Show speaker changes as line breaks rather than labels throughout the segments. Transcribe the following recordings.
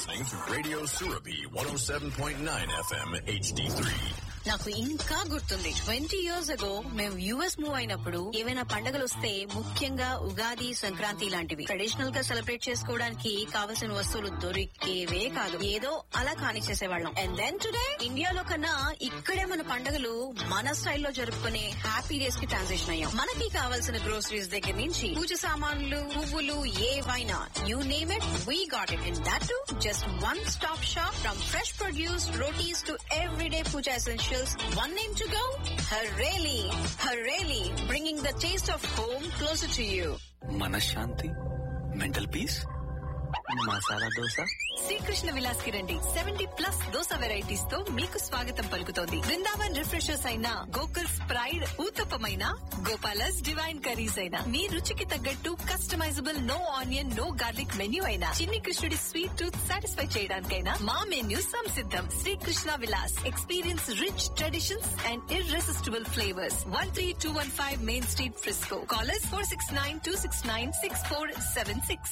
listening to Radio Surabi 107.9 FM HD3.
నాకు ఇంకా గుర్తుంది 20 years ago మేము యుఎస్ మూవ్ అయినప్పుడు ఏవైనా పండుగలు వస్తే ముఖ్యంగా ఉగాది, సంక్రాంతి లాంటివి ట్రెడిషనల్ గా సెలబ్రేట్ చేసుకోవడానికి కావలసిన వస్తువులు దొరికేవే కాదు. ఏదో అలా కానిచ్చేసేవాళ్ళం. అండ్ దెన్ టుడే ఇండియాలో కన్నా ఇక్కడే మన పండుగలు మన స్టైల్లో జరుపుకునే హ్యాపీ డేస్ కి ట్రాన్సిషన్ అయ్యాం. మనకి కావాల్సిన గ్రోసరీస్ దగ్గర నుంచి పూజ సామాన్లు, పువ్వులు, ఏవైనా you name it, we got it. And that to just one stop shop. From fresh produce, rotis to everyday puja essentials. One name to go? Hareli. Hareli, bringing the taste of home closer to you.
మనశ్శాంతి, mental peace, masala dosa.
Srikrishna Vilas కి రండి. 70+ dosa varieties తో మీకు స్వాగతం పలుకుతోంది. Brindavan refreshers అయినా, Gokul's pride ఊతప్పమైన, gopalas divine curries అయినా, మీ రుచికి తగ్గట్టు customisable no onion, no garlic menu అయినా, చిన్ని కృష్ణుడి స్వీట్ టూత్ సాటిస్ఫై చేయడానికైనా మా menu సంసిద్ధం. Srikrishna Vilas. Experience rich traditions and irresistible flavours. 13215 main street, Frisco. Callers 469-269-6476.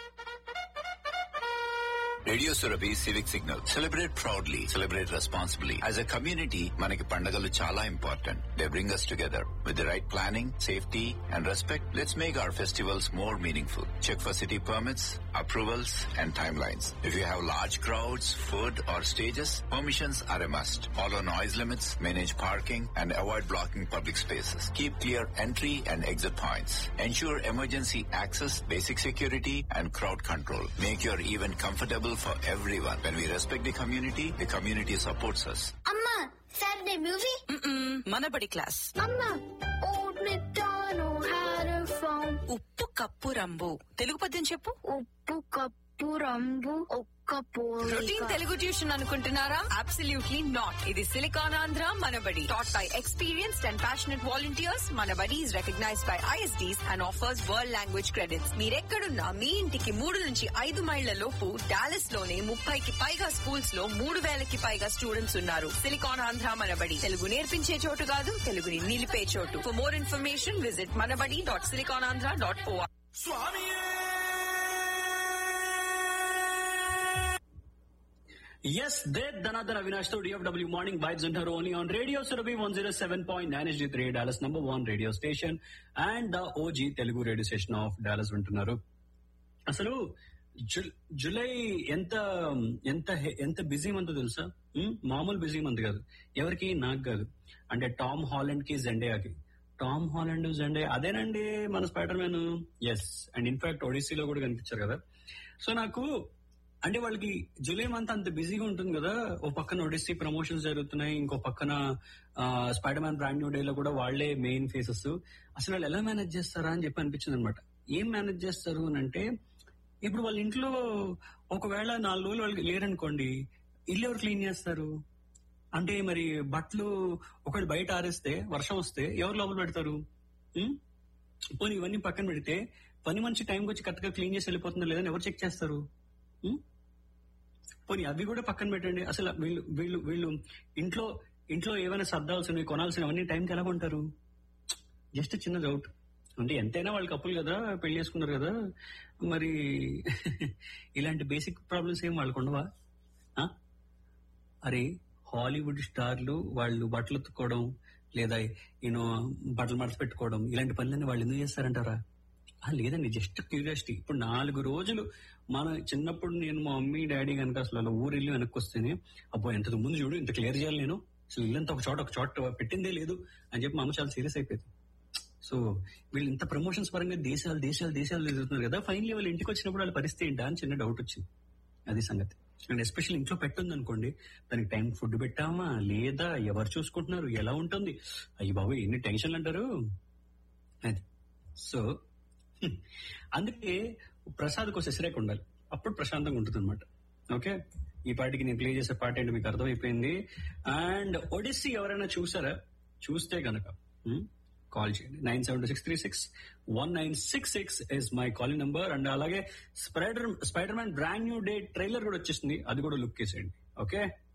Radio Surabhi civic signal. Celebrate proudly, celebrate responsibly. As a community మనకి పండుగలు చాలా important. They bring us together. With the right planning, safety and respect, let's make our festivals more meaningful. Check for city permits, approvals and timelines. If you have large crowds, food or stages, permissions are a must. Follow noise limits, manage parking and avoid blocking public spaces. Keep clear entry and exit points. Ensure emergency access, basic security and crowd control. Make your event comfortable for everyone. When we respect the community supports us.
Amma, Saturday movie?
Manabadi class.
Amma, Old MacDonald had a farm.
ఉప్పు cup రంబు. Telugu పద్యం చెప్పు.
ఉప్పు cup రంబు ఒక్క
routine Telugu tuition అనుకుంటున్నారా? Absolutely not. ఇది silicon Andhra Manabadi. Taught by experienced and passionate volunteers. Manabadi is recognised by ISDs and offers world language credits. మీరెక్కడున్నా మీ ఇంటికి 3 నుంచి 5 మైళ్ల లోపు డాలస్ లోనే 30కి పైగా స్కూల్స్ లో 3000కి పైగా స్టూడెంట్స్ ఉన్నారు. సిలికాన్ ఆంధ్ర మనబడి. తెలుగు నేర్పించే చోటు కాదు, తెలుగుని నిలిపే చోటు. For more information visit manabadi.siliconandhra.org.
Yes, there Dhanadhar Avinash to DFW Morning Vibes and her only on Radio Surabhi 107.9 HD3, Dallas number 1 radio station and the OG Telugu radio station of Dallas వింటున్నారు. అసలు July ఎంత ఎంత ఎంత busy month తెలుసా? మామూలు busy month కాదు. ఎవరికి? నాకు కాదు. అంటే టామ్ హాలండ్ కి జెండేయాకి. టామ్ హాలండ్ జెండే అదేనండి మన spider man. Yes, and in fact ఒడిస్సీలో కూడా కనిపించారు కదా. సో నాకు అంటే వాళ్ళకి జూలై మంత్ అంత బిజీగా ఉంటుంది కదా. ఓ పక్కన ఒడిస్సీ ప్రమోషన్స్ జరుగుతున్నాయి, ఇంకో పక్కన spider man brand new day లో కూడా వాళ్లే మెయిన్ ఫేసెస్. అసలు వాళ్ళు ఎలా మేనేజ్ చేస్తారా అని చెప్పి అనిపించింది అనమాట. ఏం మేనేజ్ చేస్తారు అని అంటే, ఇప్పుడు వాళ్ళ ఇంట్లో ఒకవేళ 4 రోజులు వాళ్ళకి లేరనుకోండి, ఇల్లు ఎవరు క్లీన్ చేస్తారు? అంటే మరి బట్టలు ఒకవేళ బయట ఆరేస్తే వర్షం వస్తే ఎవరు లోపల పెడతారు? పోనీ ఇవన్నీ పక్కన పెడితే పని మంచి టైంకి వచ్చి కరెక్ట్గా క్లీన్ చేసి వెళ్ళిపోతుందో లేదని ఎవరు చెక్ చేస్తారు? పోనీ అవి కూడా పక్కన పెట్టండి. అసలు వీళ్ళు ఇంట్లో ఏమైనా సర్దాల్సినవి, కొనాల్సినవన్నీ టైంకి ఎలా కొంటారు? జస్ట్ చిన్న డౌట్. అంటే ఎంతైనా వాళ్ళు కప్పులు కదా, పెళ్లి చేసుకున్నారు కదా, మరి ఇలాంటి బేసిక్ ప్రాబ్లమ్స్ ఏం వాళ్ళకు ఉండవా? అరే, హాలీవుడ్ స్టార్లు వాళ్ళు బట్టలు ఉతుక్కోవడం లేదా బట్టలు మడత పెట్టుకోవడం ఇలాంటి పనులన్నీ వాళ్ళు ఎందుకు చేస్తారంటారా? లేదండి, జస్ట్ క్యూరియాసిటీ. ఇప్పుడు 4 రోజులు మన చిన్నప్పుడు నేను మా మమ్మీ డాడీ కనుక అసలు అలా ఊరిల్లు వెనక్కి వస్తేనే, అబ్బో ఎంత ముందు చూడు, ఇంత క్లియర్ చేయాలి నేను, అసలు ఇల్లంతా ఒక చోట పెట్టిందే లేదు అని చెప్పి మా అమ్మ చాలా సీరియస్ అయిపోయింది. సో వీళ్ళు ఇంత ప్రమోషన్స్ పరంగా దేశాలు ఎదుగుతున్నారు కదా, ఫైనలీ వాళ్ళు ఇంటికి వచ్చినప్పుడు వాళ్ళ పరిస్థితి ఏంటా అని చిన్న డౌట్ వచ్చింది. అది సంగతి. అండ్ ఎస్పెషల్లీ ఇంట్లో పెట్టుంది అనుకోండి, దానికి టైం ఫుడ్ పెట్టామా లేదా, ఎవరు చూసుకుంటున్నారు, ఎలా ఉంటుంది, అయ్యి బాబు ఎన్ని టెన్షన్లు అంటారు. అది సో అందుకే ప్రసాద్కి ఒక సెసరేక్ ఉండాలి, అప్పుడు ప్రశాంతంగా ఉంటుంది అనమాట. ఓకే, ఈ పాటికి నేను ప్లే చేసే పాట ఏంటి మీకు అర్థమైపోయింది. అండ్ ఒడిస్సీ ఎవరైనా చూసారా? చూస్తే గనక కాల్ చేయండి. 9726361966 is my calling number. And అలాగే spider man brand new day trailer కూడా వచ్చేసింది, అది కూడా లుక్ చేసేయండి. ఓకే.